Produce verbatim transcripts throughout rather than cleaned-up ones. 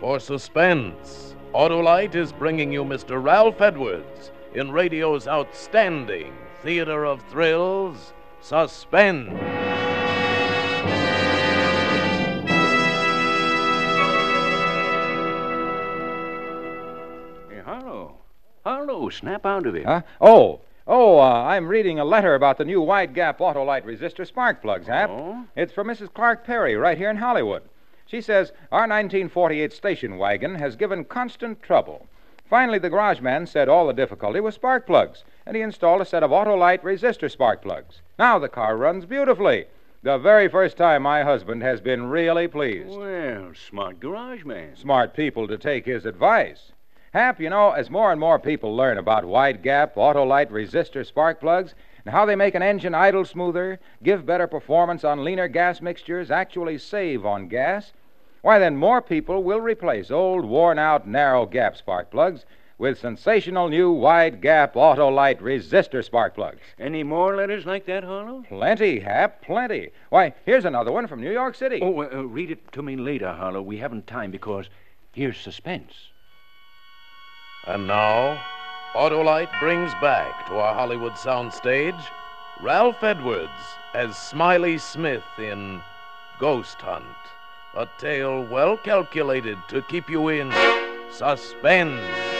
For suspense, Autolite is bringing you Mister Ralph Edwards in radio's outstanding theater of thrills, Suspense. Hey, Harlow. Harlow, snap out of it. Huh? Oh, oh, uh, I'm reading a letter about the new wide gap Autolite resistor spark plugs, Hap. Oh? It's from Missus Clark Perry right here in Hollywood. She says our nineteen forty-eight station wagon has given constant trouble. Finally, the garage man said all the difficulty was spark plugs, and he installed a set of Autolite resistor spark plugs. Now the car runs beautifully. The very first time my husband has been really pleased. Well, smart garage man. Smart people to take his advice. Hap, you know, as more and more people learn about wide gap Autolite resistor spark plugs and how they make an engine idle smoother, give better performance on leaner gas mixtures, actually save on gas, why then more people will replace old, worn-out, narrow gap spark plugs with sensational new wide gap Autolite resistor spark plugs. Any more letters like that, Harlow? Plenty, Hap, plenty. Why, here's another one from New York City. Oh, uh, uh, read it to me later, Harlow. We haven't time because here's suspense. And now, Autolite brings back to our Hollywood soundstage Ralph Edwards as Smiley Smith in Ghost Hunt, a tale well calculated to keep you in suspense.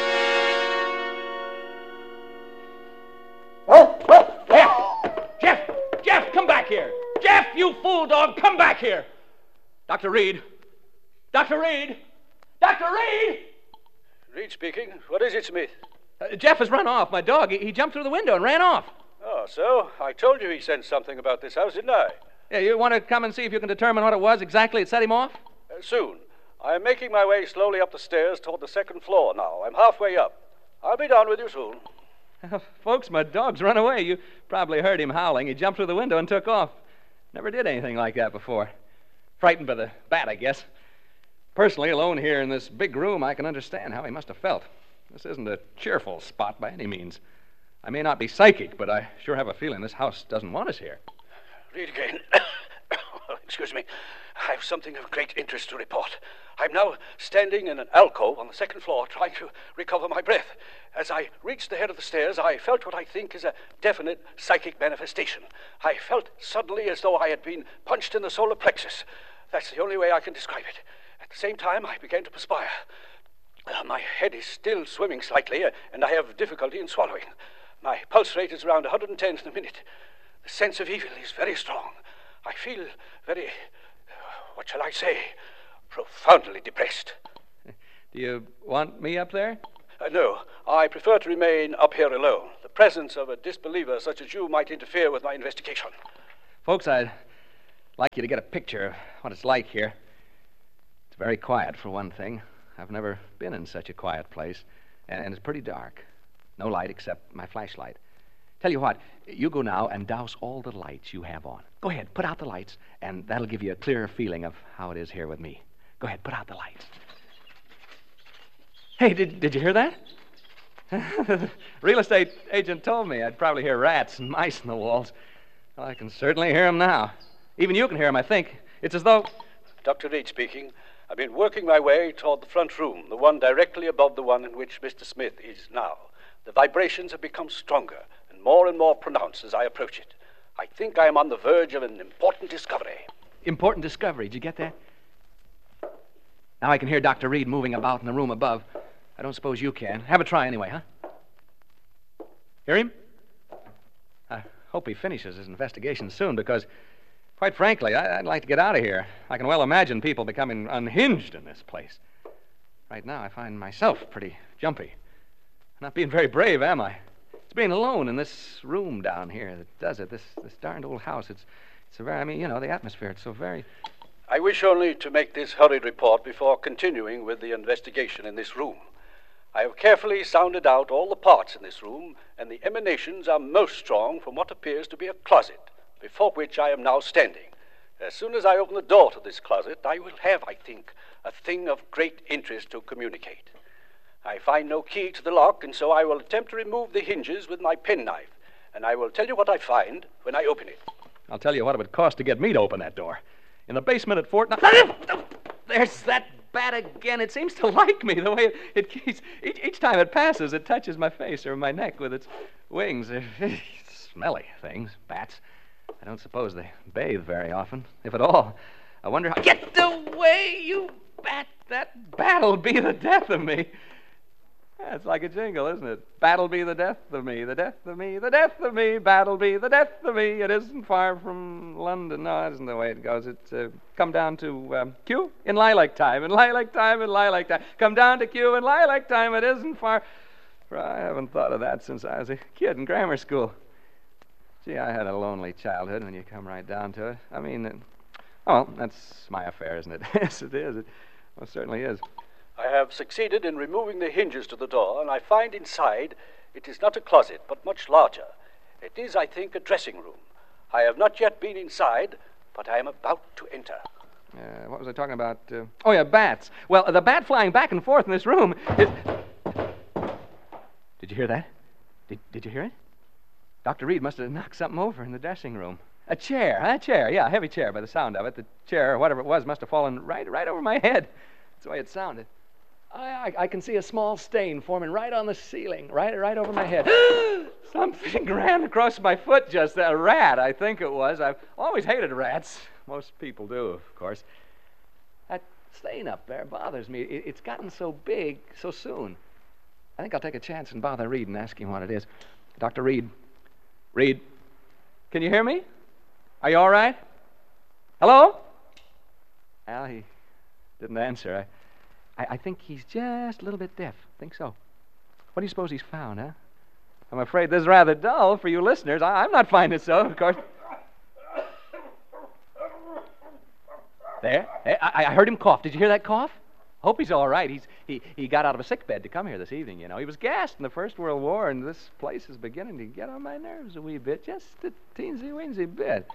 Jeff! Jeff! Jeff, come back here! Jeff, you fool dog, come back here! Doctor Reed! Doctor Reed! Doctor Reed! Reed speaking. What is it, Smith? Uh, Jeff has run off. My dog, he, he jumped through the window and ran off. Oh, so? I told you he sensed something about this house, didn't I? Yeah, you want to come and see if you can determine what it was exactly that set him off? Uh, soon. I am making my way slowly up the stairs toward the second floor now. I'm halfway up. I'll be down with you soon. Uh, folks, my dog's run away. You probably heard him howling. He jumped through the window and took off. Never did anything like that before. Frightened by the bat, I guess. Personally, alone here in this big room, I can understand how he must have felt. This isn't a cheerful spot by any means. I may not be psychic, but I sure have a feeling this house doesn't want us here. Read again. Excuse me. I have something of great interest to report. I'm now standing in an alcove on the second floor trying to recover my breath. As I reached the head of the stairs, I felt what I think is a definite psychic manifestation. I felt suddenly as though I had been punched in the solar plexus. That's the only way I can describe it. At the same time, I began to perspire. Uh, my head is still swimming slightly, uh, and I have difficulty in swallowing. My pulse rate is around one hundred ten in a minute. The sense of evil is very strong. I feel very, uh, what shall I say, profoundly depressed. Do you want me up there? Uh, no, I prefer to remain up here alone. The presence of a disbeliever such as you might interfere with my investigation. Folks, I'd like you to get a picture of what it's like here. It's very quiet, for one thing. I've never been in such a quiet place, and it's pretty dark. No light except my flashlight. Tell you what, you go now and douse all the lights you have on. Go ahead, put out the lights, and that'll give you a clearer feeling of how it is here with me. Go ahead, put out the lights. Hey, did, did you hear that? The real estate agent told me I'd probably hear rats and mice in the walls. Well, I can certainly hear them now. Even you can hear them, I think. It's as though... Doctor Reed speaking. I've been working my way toward the front room, the one directly above the one in which Mister Smith is now. The vibrations have become stronger and more and more pronounced as I approach it. I think I am on the verge of an important discovery. Important discovery. Did you get that? Now I can hear Doctor Reed moving about in the room above. I don't suppose you can. Have a try anyway, huh? Hear him? I hope he finishes his investigation soon, because, quite frankly, I, I'd like to get out of here. I can well imagine people becoming unhinged in this place. Right now, I find myself pretty jumpy. I'm not being very brave, am I? It's being alone in this room down here that does it. This this darned old house. It's it's a very, I mean, you know, the atmosphere. It's so very... I wish only to make this hurried report before continuing with the investigation in this room. I have carefully sounded out all the parts in this room, and the emanations are most strong from what appears to be a closet, before which I am now standing. As soon as I open the door to this closet, I will have, I think, a thing of great interest to communicate. I find no key to the lock, and so I will attempt to remove the hinges with my penknife, and I will tell you what I find when I open it. I'll tell you what it would cost to get me to open that door. In the basement at Fort... There's that bat again. It seems to like me the way it, it keeps... Each, each time it passes, it touches my face or my neck with its wings. They're smelly things, bats. I don't suppose they bathe very often, if at all. I wonder how... Get away, you bat! That bat'll be the death of me. Yeah, it's like a jingle, isn't it? Bat'll be the death of me, the death of me, the death of me. Bat'll be the death of me. It isn't far from London. No, that isn't the way it goes. It's uh, come down to um, Q in lilac time, in lilac time, in lilac time. Come down to Q in lilac time. It isn't far. I haven't thought of that since I was a kid in grammar school. Gee, I had a lonely childhood when you come right down to it. I mean, uh, oh, well, that's my affair, isn't it? Yes, it is. It most certainly is. I have succeeded in removing the hinges to the door, and I find inside it is not a closet, but much larger. It is, I think, a dressing room. I have not yet been inside, but I am about to enter. Uh, what was I talking about? Uh, oh, yeah, bats. Well, the bat flying back and forth in this room is... Did you hear that? Did, did you hear it? Doctor Reed must have knocked something over in the dressing room. A chair, a chair, yeah, a heavy chair by the sound of it. The chair, or whatever it was, must have fallen right, right over my head. That's the way it sounded. I, I, I can see a small stain forming right on the ceiling, right, right over my head. Something ran across my foot just then. A rat, I think it was. I've always hated rats. Most people do, of course. That stain up there bothers me. It, it's gotten so big so soon. I think I'll take a chance and bother Reed and ask him what it is. Doctor Reed. Reed, can you hear me? Are you all right? Hello? Al, he didn't answer. I... I, I think he's just a little bit deaf. I think so. What do you suppose he's found, huh? I'm afraid this is rather dull for you listeners. I, I'm not finding it so, of course. There. I, I heard him cough. Did you hear that cough? Hope he's all right. He's, he, he got out of a sick bed to come here this evening, you know. He was gassed in the First World War, and this place is beginning to get on my nerves a wee bit. Just a teensy-weensy bit.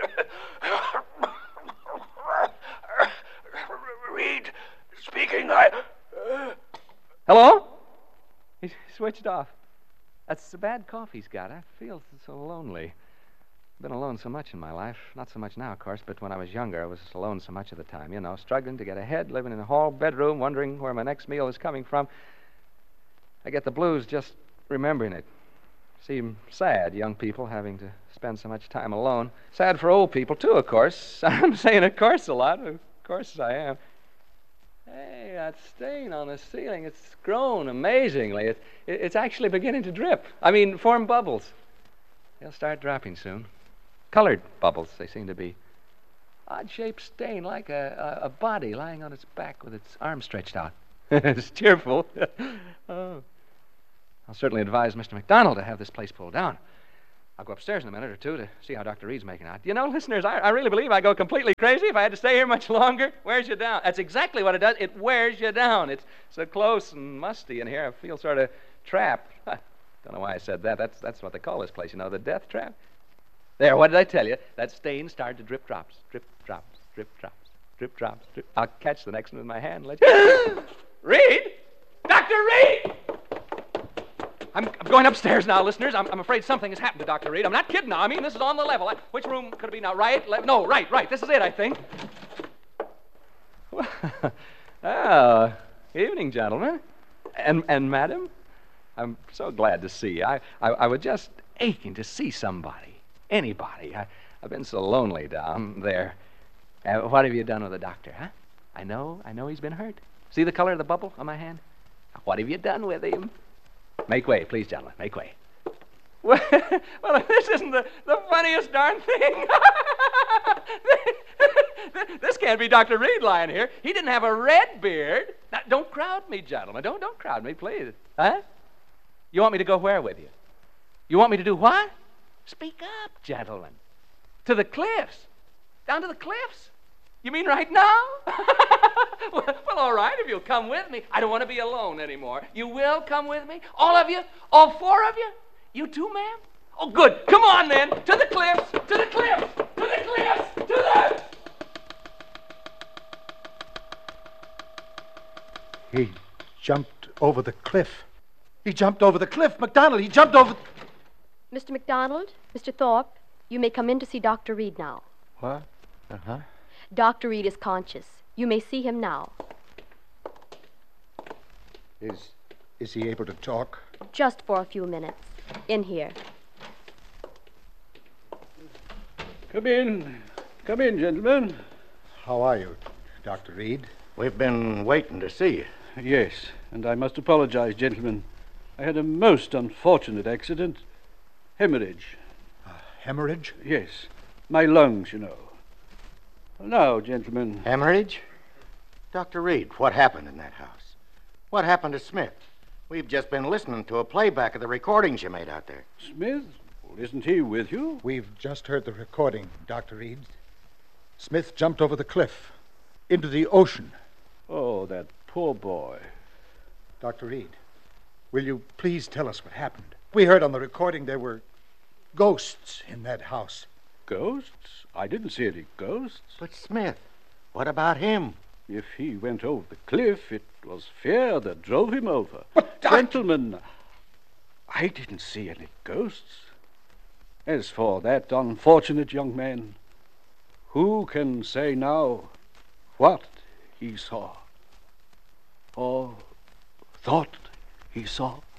Reed... Speaking, I... Uh... Hello? He's switched off. That's the bad cough he's got. I feel so lonely. I've been alone so much in my life. Not so much now, of course, but when I was younger, I was alone so much of the time. You know, struggling to get ahead, living in a hall bedroom, wondering where my next meal is coming from. I get the blues just remembering it. Seem sad, young people having to spend so much time alone. Sad for old people, too, of course. I'm saying of course a lot. Of course I am. Hey, that stain on the ceiling, it's grown amazingly. It, it, it's actually beginning to drip. I mean, form bubbles. They'll start dropping soon. Colored bubbles, they seem to be. Odd-shaped stain, like a, a, a body lying on its back with its arms stretched out. It's cheerful. Oh. I'll certainly advise Mister McDonald to have this place pulled down. I'll go upstairs in a minute or two to see how Doctor Reed's making out. You know, listeners, I, I really believe I go completely crazy if I had to stay here much longer. Wears you down. That's exactly what it does. It wears you down. It's so close and musty in here. I feel sort of trapped. Don't know why I said that. That's that's what they call this place, you know, the death trap. There, what did I tell you? That stain started to drip drops, drip drops, drip drops, drip drops, drip. I'll catch the next one in my hand. Let you... Reed! Doctor Reed! I'm, I'm going upstairs now, listeners. I'm, I'm afraid something has happened to Doctor Reed. I'm not kidding now. I mean, this is on the level. I, which room could it be now? Right? Left? No, right, right. This is it, I think. Oh, evening, gentlemen. And and madam, I'm so glad to see you. I, I, I was just aching to see somebody, anybody. I, I've been so lonely down there. Uh, what have you done with the doctor, huh? I know, I know he's been hurt. See the color of the bubble on my hand? What have you done with him? Make way, please, gentlemen. Make way. Well, well this isn't the, the funniest darn thing. This can't be Doctor Reed lying here. He didn't have a red beard. Now, don't crowd me, gentlemen. Don't, don't crowd me, please. Huh? You want me to go where with you? You want me to do what? Speak up, gentlemen. To the cliffs. Down to the cliffs? You mean right now? well, well, all right, if you'll come with me. I don't want to be alone anymore. You will come with me? All of you? All four of you? You too, ma'am? Oh, good. Come on, then. To the cliffs. To the cliffs. To the cliffs. To the... He jumped over the cliff. He jumped over the cliff. McDonald, he jumped over... Mister McDonald, Mister Thorpe, you may come in to see Doctor Reed now. What? Uh-huh. Doctor Reed is conscious. You may see him now. Is is he able to talk? Just for a few minutes. In here. Come in. Come in, gentlemen. How are you, Doctor Reed? We've been waiting to see you. Yes, and I must apologize, gentlemen. I had a most unfortunate accident. Hemorrhage. Uh, hemorrhage? Yes. My lungs, you know. Now, gentlemen. Hemorrhage? Doctor Reed, what happened in that house? What happened to Smith? We've just been listening to a playback of the recordings you made out there. Smith? Well, isn't he with you? We've just heard the recording, Doctor Reed. Smith jumped over the cliff into the ocean. Oh, that poor boy. Doctor Reed, will you please tell us what happened? We heard on the recording there were ghosts in that house. Ghosts? I didn't see any ghosts. But Smith, what about him? If he went over the cliff, it was fear that drove him over. But, Doc- Gentlemen, I didn't see any ghosts. As for that unfortunate young man, who can say now what he saw or thought he saw?